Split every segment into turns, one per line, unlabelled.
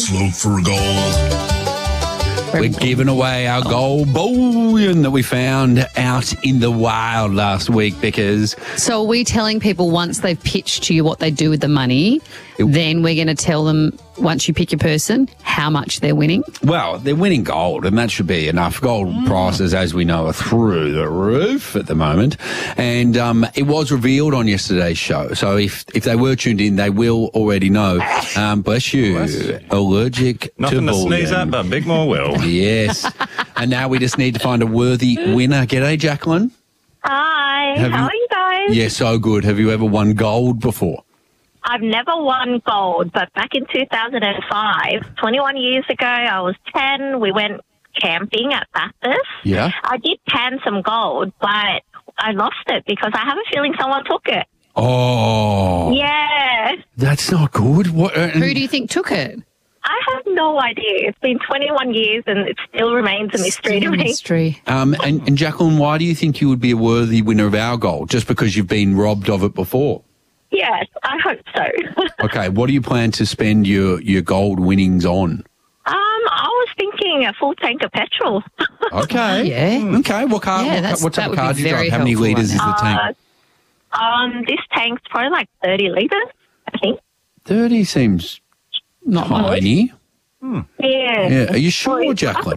Let's look for gold.
We're giving away our gold bullion that we found out in the wild last week because...
So are we telling people once they've pitched to you what they do with the money, then we're going to tell them, once you pick your person, how much they're winning?
Well, they're winning gold, and that should be enough. Gold prices, as we know, are through the roof at the moment. And it was revealed on yesterday's show. So if they were tuned in, they will already know. Bless you. Allergic
Nothing
to
to
bullion.
sneeze at, but big more will.
Yes. And now we just need to find a worthy winner. G'day, Jacqueline.
Hi,
Have
how
you-
are you guys?
Yeah, so good. Have you ever won gold before?
I've never won gold, but back in 2005, 21 years ago, I was 10. We went camping at Bathurst.
Yeah.
I did pan some gold, but I lost it because I have a feeling someone took it.
Oh.
Yeah.
That's not good. What?
Who do you think took it?
I have no idea. It's been 21 years and it still remains a mystery to me.
Mystery.
And Jacqueline, why do you think you would be a worthy winner of our gold? Just because you've been robbed of it before?
Yes, I hope so.
Okay, what do you plan to spend your gold winnings on?
I was thinking a full tank of petrol.
Okay.
Yeah.
Okay, what car?
Yeah,
what
that
type
would
of car
be
do you drive?
very
How many
helpful
litres is
right
the tank?
This tank's probably like 30 litres, I think.
30 seems
Not much.
tiny.
Yeah.
Yeah, are you sure,
Well,
Jacqueline?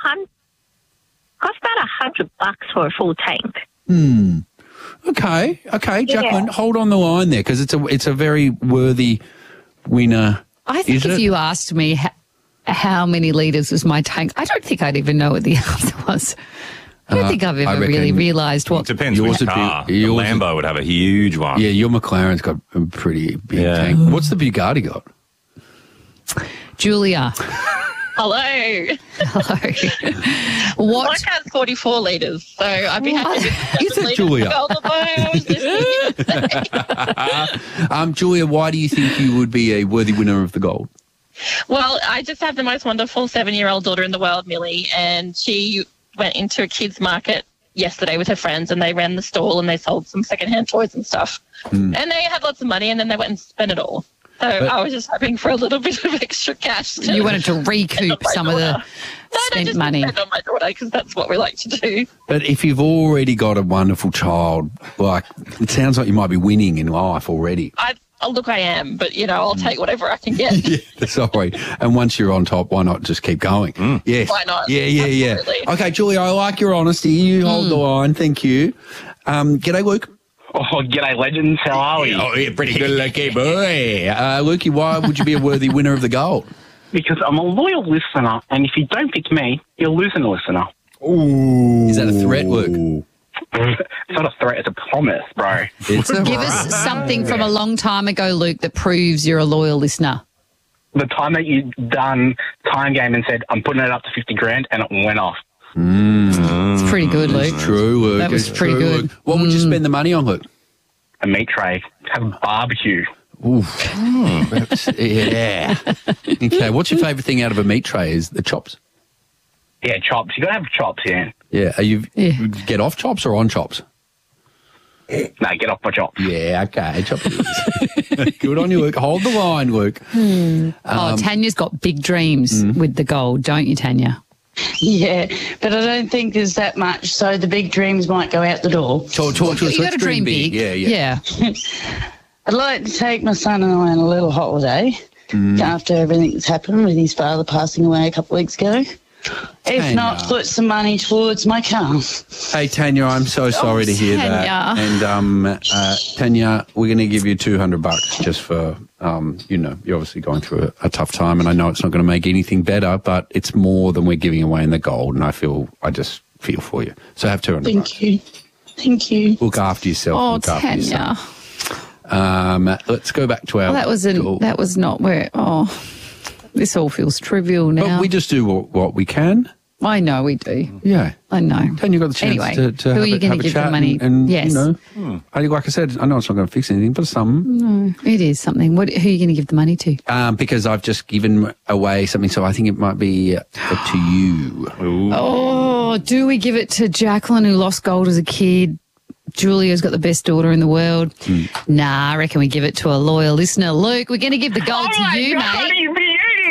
Cost about $100 for a full tank.
Okay, Jacqueline, hold on the line there because it's a very worthy winner.
I think
Is
if
it?
you asked me how many litres was my tank, I don't think I'd even know what the answer was. I don't think I've ever
reckon-
really realised what...
Depends
Yours
which
would be-
car. The
yours would-
Lambo would have a huge one.
Yeah, your McLaren's got a pretty big
Yeah.
tank. What's the Bugatti got?
Julia.
Hello.
Hello.
My
What?
car's 44 litres, so I'd be happy with
Is it,
litres
Julia?
of gold, although I was listening.
Julia, why do you think you would be a worthy winner of the gold?
Well, I just have the most wonderful 7-year-old daughter in the world, Millie, and she went into a kids' market yesterday with her friends, and they ran the stall and they sold some secondhand toys and stuff. And they had lots of money, and then they went and spent it all. So I was just hoping for a little bit of extra cash.
You wanted to recoup some of the spent
just
money.
spend on my daughter because that's what we like to do.
But if you've already got a wonderful child, like it sounds like you might be winning in life already.
Look, I am, but, I'll take whatever I can get.
Yeah, sorry. And once you're on top, why not just keep going? Yes.
Why not?
Yeah.
Absolutely.
Okay, Julia, I like your honesty. You hold the line. Thank you. G'day, Luke.
Oh, g'day, legends. How are we?
Oh, yeah, pretty good lucky boy. Lukey, why would you be a worthy winner of the gold?
Because I'm a loyal listener, and if you don't pick me, you're losing a listener.
Ooh. Is that a threat, Luke?
It's not a threat, it's a promise, bro.
It's a
Give us something from a long time ago, Luke, that proves you're a loyal listener.
The time that you done Time Game and said, I'm putting it up to 50 grand, and it went off.
It's pretty good, Luke.
True, Luke.
That was
It's
pretty
true,
good.
Luke. What would you spend the money on, Luke?
A meat tray. Have a barbecue.
Oof. Yeah. Okay, what's your favourite thing out of a meat tray? Is the chops?
Yeah, chops. You got to have chops, yeah.
Yeah. Are you
Yeah.
get off chops or on chops?
No, get off my chops.
Yeah, okay. Chop it is. Good on you, Luke. Hold the line, Luke.
Tanya's got big dreams with the gold, don't you, Tanya?
Yeah, but I don't think there's that much, so the big dreams might go out the door.
Talk to us.
You got
Let's
to dream big.
Yeah.
I'd like to take my son and I on a little holiday after everything that's happened with his father passing away a couple of weeks ago. If not,
Tanya.
put some money towards my car.
Hey, Tanya, I'm so sorry to hear that. And Tanya, we're going to give you $200 just for, you're obviously going through a tough time, and I know it's not going to make anything better, but it's more than we're giving away in the gold, and I just feel for you. So have $200.
Thank you. Thank you.
Look after yourself.
Oh,
Look after
Tanya.
yourself. Let's go back to our.
That was not where. Oh, this all feels trivial now.
But we just do what we can.
I know we do.
Yeah.
I know.
Tanya got the chance
Anyway,
to
who
have
are you
a,
going
have
to
a
give
chat
the money?
and
Yes.
like I said, I know it's not going to fix anything, but something.
It is something. Who are you going to give the money to?
Because I've just given away something, so I think it might be up to you.
Oh, do we give it to Jacqueline, who lost gold as a kid? Julia's got the best daughter in the world. Nah, I reckon we give it to a loyal listener. Luke, we're going to give the gold to you, mate.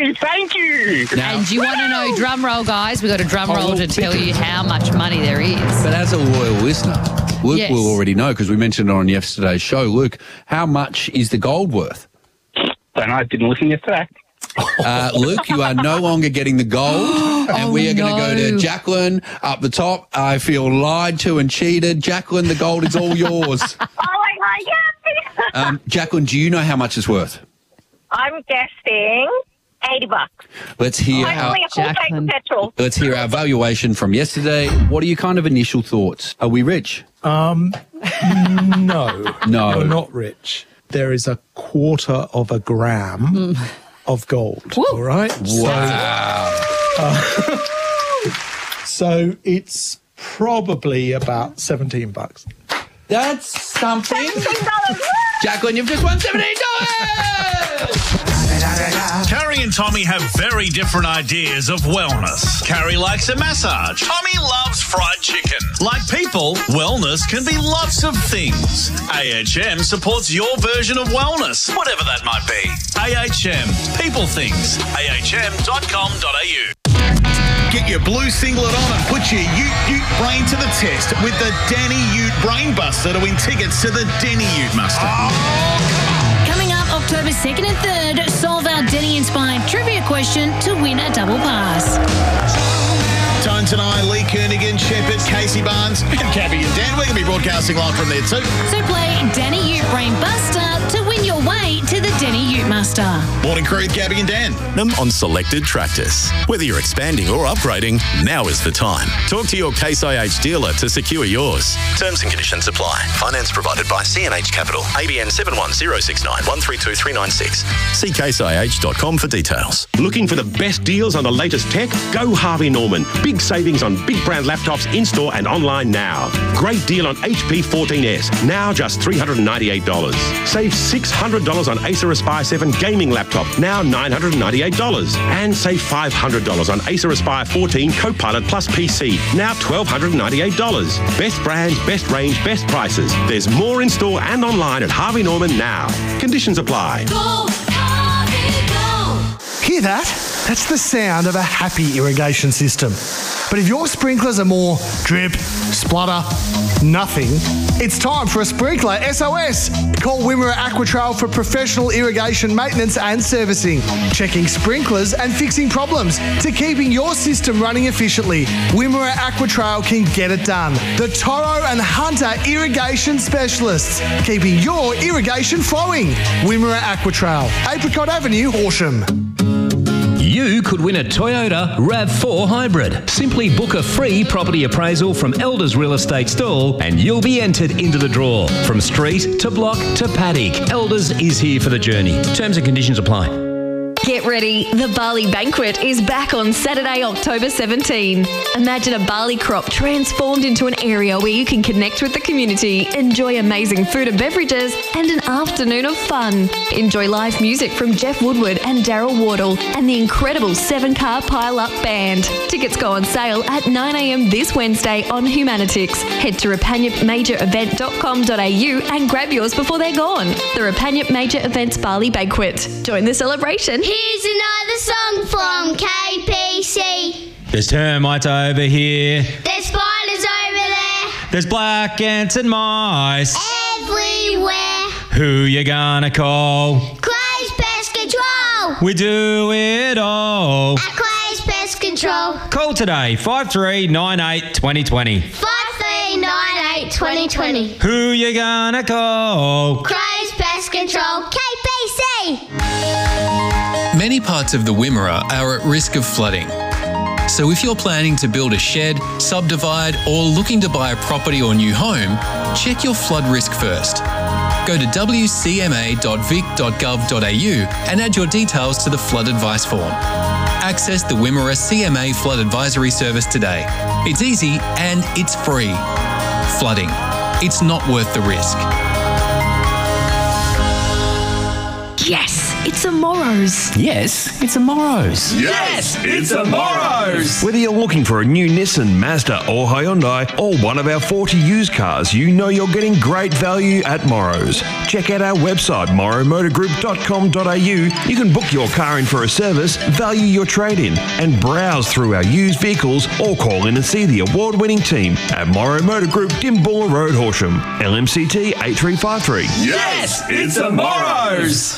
Thank you.
Now,
And you want to know, drum roll, guys, we've got a drum roll to tell you how much money there is.
but as a loyal listener, Luke
Yes.
will already know because we mentioned it on yesterday's show. Luke, how much is the gold worth?
Don't know. I didn't listen yesterday.
Luke, you are no longer getting the gold, and we are going to go to Jacqueline up the top. I feel lied to and cheated. Jacqueline, the gold is all yours.
Oh my God, yes.
Jacqueline, do you know how much it's worth?
I'm guessing $80.
Let's hear
Only a full tank
Jacqueline.
of petrol.
Let's hear our valuation from yesterday. What are your kind of initial thoughts? Are we rich?
No.
No.
You're not rich. There is 1/4 of a gram of gold.
Woo.
All right?
Wow.
So it's probably about $17.
That's something.
$16.
Jacqueline, you've just won $17.
Carrie and Tommy have very different ideas of wellness. Carrie likes a massage. Tommy loves fried chicken. Like people, wellness can be lots of things. AHM supports your version of wellness, whatever that might be. AHM, people things. AHM.com.au. Get your blue singlet on and put your Ute brain to the test with the Danny Ute Brain Buster to win tickets to the Denny Ute Muster.
Coming up October 2nd and 3rd, solve our Denny-inspired trivia question to win a double pass.
Tones and I, Lee Kernighan, Shepherd, Casey Barnes, and Cabby and Dan. We're going to be broadcasting live from there too.
So play Danny Ute Brain Buster to win your way to the Denny Ute Muster.
Morning crew with Cabby and Dan.
Them on selected tractors. Whether you're expanding or upgrading, now is the time. Talk to your Case IH dealer to secure yours. Terms and conditions apply. Finance provided by CNH Capital. ABN 71069 132396. See caseih.com for details.
Looking for the best deals on the latest tech? Go Harvey Norman. Big savings on big brand laptops in-store and online now. Great deal on HP 14S, now just $398. Save $600 on Acer Aspire 7 gaming laptop, now $998. And save $500 on Acer Aspire 14 Copilot Plus PC, now $1,298. Best brands, best range, best prices. There's more in-store and online at Harvey Norman now. Conditions apply.
Go, Harvey, go!
Hear that? That's the sound of a happy irrigation system. But if your sprinklers are more drip, splutter, nothing, it's time for a sprinkler SOS. Call Wimmera Aquatrail for professional irrigation maintenance and servicing, checking sprinklers and fixing problems to keeping your system running efficiently. Wimmera Aquatrail can get it done. The Toro and Hunter irrigation specialists, keeping your irrigation flowing. Wimmera Aquatrail, Apricot Avenue, Horsham.
You could win a Toyota RAV4 Hybrid. Simply book a free property appraisal from Elders Real Estate Stall and you'll be entered into the draw. From street to block to paddock, Elders is here for the journey. Terms and conditions apply.
Get ready, the Barley Banquet is back on Saturday, October 17. Imagine a barley crop transformed into an area where you can connect with the community, enjoy amazing food and beverages, and an afternoon of fun. Enjoy live music from Jeff Woodward and Daryl Wardle and the incredible 7-car pile-up band. Tickets go on sale at 9 a.m. this Wednesday on Humanitix. Head to repanyapmajorevent.com.au and grab yours before they're gone. The Repanyap Major Events Barley Banquet. Join the celebration.
Here's another song from KPC.
There's termites over here.
There's spiders over there.
There's black ants and mice.
Everywhere.
Who you gonna call?
Clay's Pest Control.
We do it all.
At Clay's Pest Control.
Call today, 5398 2020.
5398 2020.
Who you gonna call?
Clay's Pest Control. KPC.
Many parts of the Wimmera are at risk of flooding. So if you're planning to build a shed, subdivide, or looking to buy a property or new home, check your flood risk first. Go to wcma.vic.gov.au and add your details to the flood advice form. Access the Wimmera CMA Flood Advisory Service today. It's easy and it's free. Flooding. It's not worth the risk.
Yes! it's a Morrow's.
Yes, it's a Morrow's.
Yes, it's a Morrow's.
Whether you're looking for a new Nissan, Mazda or Hyundai, or one of our 40 used cars, you know you're getting great value at Morrow's. Check out our website, morrowmotorgroup.com.au. You can book your car in for a service, value your trade-in, and browse through our used vehicles, or call in and see the award-winning team at Morrow Motor Group, Dimbulla Road, Horsham. LMCT 8353.
Yes, it's a Morrow's.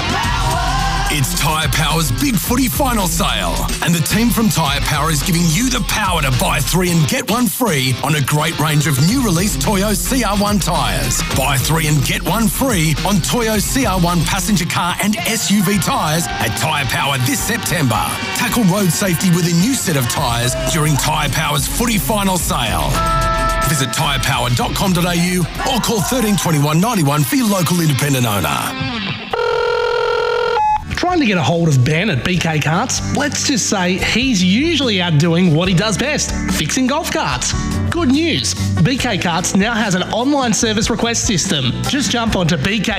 It's Tyre Power's Big Footy Final Sale, and the team from Tyre Power is giving you the power to buy 3 and get 1 free on a great range of new release Toyo CR1 tyres. Buy 3 and get 1 free on Toyo CR1 passenger car and SUV tyres at Tyre Power this September. Tackle road safety with a new set of tyres during Tyre Power's Footy Final Sale. Visit tyrepower.com.au or call 13 21 91 for your local independent owner.
Trying to get a hold of Ben at BK Karts? Let's just say he's usually out doing what he does best, fixing golf carts. Good news, BK Karts now has an online service request system. Just jump onto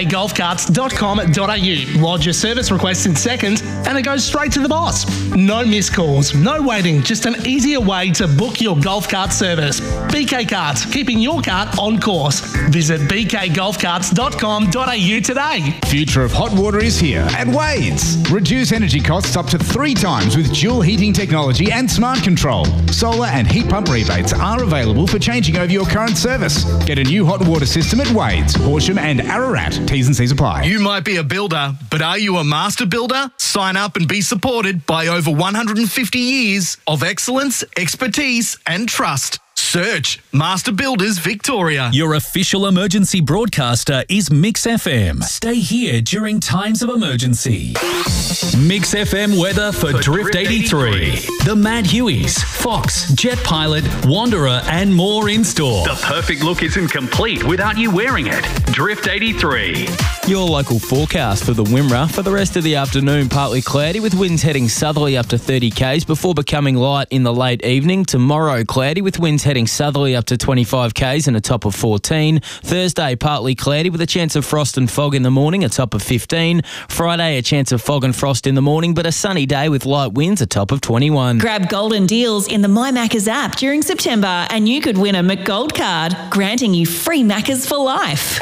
bkgolfcarts.com.au, lodge your service request in seconds, and it goes straight to the boss. No missed calls, no waiting, just an easier way to book your golf cart service. BK Karts, keeping your cart on course. Visit bkgolfcarts.com.au today.
Future of hot water is here at Wade's. Reduce energy costs up to 3 times with dual heating technology and smart control. Solar and heat pump rebates are available for changing over your current service. Get a new hot water system at Wade's, Horsham and Ararat. T's and C's apply.
You might be a builder, but are you a master builder? Sign up and be supported by over 150 years of excellence, expertise and trust. Search Master Builders Victoria.
Your official emergency broadcaster is Mix FM. Stay here during times of emergency. Mix FM weather for Drift 83. The Mad Hueys, Fox, Jet Pilot, Wanderer and more in store.
The perfect look isn't complete without you wearing it. Drift 83.
Your local forecast for the Wimmera. For the rest of the afternoon, partly cloudy with winds heading southerly up to 30 k's before becoming light in the late evening. Tomorrow, cloudy with winds heading southerly up to 25 k's and a top of 14. Thursday, partly cloudy with a chance of frost and fog in the morning, a top of 15. Friday, a chance of fog and frost in the morning, but a sunny day with light winds, a top of 21.
Grab golden deals in the My Maccas app during September and you could win a McGold card, granting you free Maccas for life.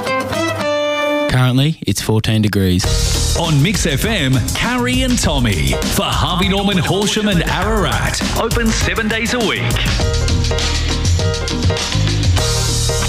Currently, it's 14 degrees.
On Mix FM, Carrie and Tommy for Harvey Norman, Horsham and Ararat. Open 7 days a week.